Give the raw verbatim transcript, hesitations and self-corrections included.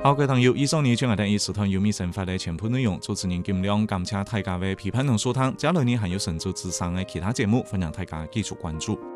好，各位朋友，以上呢就我哋以社团优米生活的全部内容，主持人金亮，感谢大家的批判同收听。接下来呢还有神州之声的其他节目，欢迎大家继续关注。